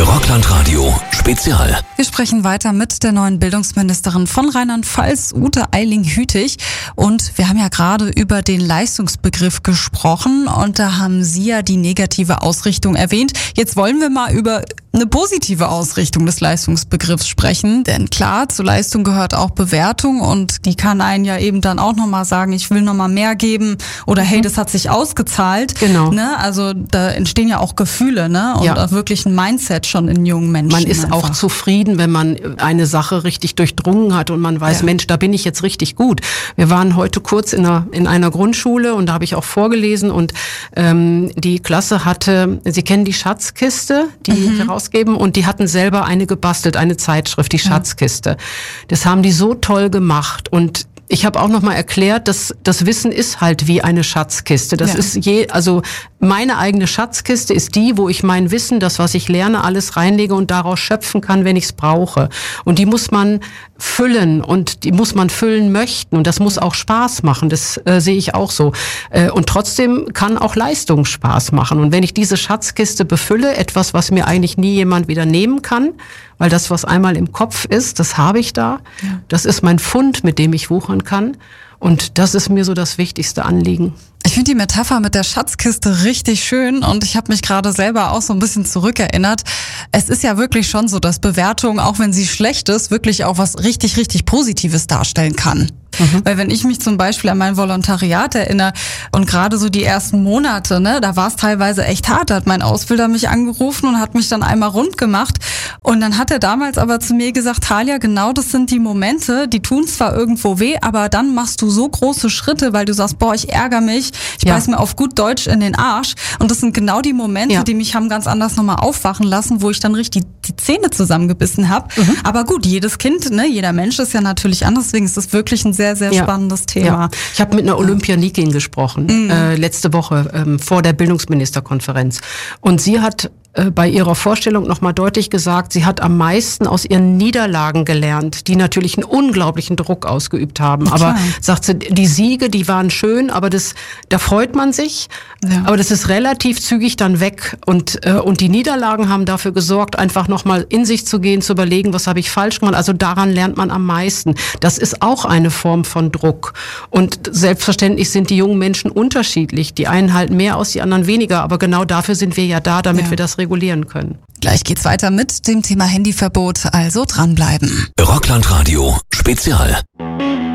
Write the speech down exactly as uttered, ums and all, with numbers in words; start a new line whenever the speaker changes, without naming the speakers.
Rockland-Radio Spezial.
Wir sprechen weiter mit der neuen Bildungsministerin von Rheinland-Pfalz, Ute Eiling-Hütig. Und wir haben ja gerade über den Leistungsbegriff gesprochen und da haben Sie ja die negative Ausrichtung erwähnt. Jetzt wollen wir mal über eine positive Ausrichtung des Leistungsbegriffs sprechen. Denn klar, zur Leistung gehört auch Bewertung und die kann einen ja eben dann auch nochmal sagen, ich will nochmal mehr geben oder hey, das hat sich ausgezahlt.
Genau.
Ne? Also da entstehen ja auch Gefühle, ne? Und
Ja.
auch wirklich ein Mindset schon in jungen Menschen.
Man ist
einfach.
auch zufrieden, wenn man eine Sache richtig durchdrungen hat und man weiß,
Ja.
Mensch, da bin ich jetzt richtig gut. Wir waren heute kurz in einer, in einer Grundschule und da habe ich auch vorgelesen und ähm, die Klasse hatte, Sie kennen die Schatzkiste, die
Mhm.
wir rausgeben, und die hatten selber eine gebastelt, eine Zeitschrift, die Schatzkiste. Das haben die so toll gemacht und ich habe auch noch mal erklärt, dass das Wissen ist halt wie eine Schatzkiste. Das
Ja.
ist je, also meine eigene Schatzkiste ist die, wo ich mein Wissen, das was ich lerne, alles reinlege und daraus schöpfen kann, wenn ich es brauche. Und die muss man füllen und die muss man füllen möchten und das muss auch Spaß machen. Das äh, sehe ich auch so. Äh, und trotzdem kann auch Leistung Spaß machen. Und wenn ich diese Schatzkiste befülle, etwas, was mir eigentlich nie jemand wieder nehmen kann, weil das, was einmal im Kopf ist, das habe ich da.
Ja.
Das ist mein Fund, mit dem ich wuchern kann. Und das ist mir so das wichtigste Anliegen.
Ich finde die Metapher mit der Schatzkiste richtig schön und ich habe mich gerade selber auch so ein bisschen zurückerinnert. Es ist ja wirklich schon so, dass Bewertung, auch wenn sie schlecht ist, wirklich auch was richtig, richtig Positives darstellen kann. Mhm. Weil wenn ich mich zum Beispiel an mein Volontariat erinnere und gerade so die ersten Monate, ne, da war es teilweise echt hart. Da hat mein Ausbilder mich angerufen und hat mich dann einmal rund gemacht. Und dann hat er damals aber zu mir gesagt, Thalia, genau das sind die Momente, die tun zwar irgendwo weh, aber dann machst du so große Schritte, weil du sagst, boah, ich ärgere mich, ich
Ja.
beiß mir auf gut Deutsch in den Arsch. Und das sind genau die Momente,
Ja.
die mich haben ganz anders nochmal aufwachen lassen, wo ich dann richtig die Zähne zusammengebissen habe.
Mhm.
Aber gut, jedes Kind, ne, jeder Mensch ist ja natürlich anders, deswegen ist das wirklich ein sehr, sehr
Ja.
spannendes Thema.
Ja. Ich habe mit einer Olympianikin gesprochen,
Mhm.
äh, letzte Woche ähm, vor der Bildungsministerkonferenz. Und sie hat äh, bei ihrer Vorstellung nochmal deutlich gesagt, sie hat am meisten aus ihren Niederlagen gelernt, die natürlich einen unglaublichen Druck ausgeübt haben.
Ja,
aber
klar.
sagt sie, die Siege, die waren schön, aber das, da freut man sich.
Ja.
Aber das ist relativ zügig dann weg. Und, äh, und die Niederlagen haben dafür gesorgt, einfach nochmal in sich zu gehen, zu überlegen, was habe ich falsch gemacht. Also daran lernt man am meisten. Das ist auch eine Form von Druck. Und selbstverständlich sind die jungen Menschen unterschiedlich. Die einen halten mehr aus, die anderen weniger. Aber genau dafür sind wir ja da, damit
Ja.
wir das regulieren können.
Gleich geht's weiter mit dem Thema Handyverbot, also dranbleiben.
Rockland-Radio Spezial.